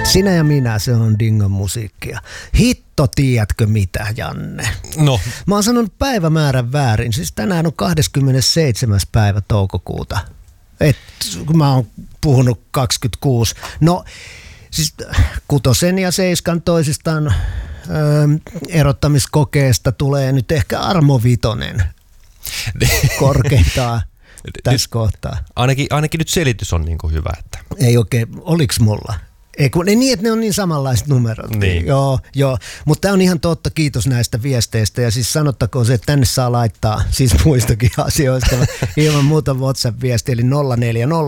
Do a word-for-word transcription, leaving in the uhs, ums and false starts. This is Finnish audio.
Sinä ja minä, se on Dingon musiikkia. Hitto, tiedätkö mitä, Janne? No. Mä oon sanonut päivämäärän väärin. Siis tänään on kahdeskymmenesseitsemäs päivä toukokuuta. Et, kun mä oon puhunut kaksikymmentäkuusi. No, siis kutosen ja seiskan toisistaan ö, erottamiskokeesta tulee nyt ehkä Armo Vitonen korkeintaan tässä kohtaa. Ainakin, ainakin nyt selitys on niin kuin hyvä. Että. Ei oikein, oliks mulla? Ei kun, niin, että ne on niin samanlaiset numerot. Niin. Joo, joo. Mutta tämä on ihan totta, kiitos näistä viesteistä. Ja siis sanottakoon se, että tänne saa laittaa siis muistakin asioista ilman muuta WhatsApp-viesti, eli nolla neljä nolla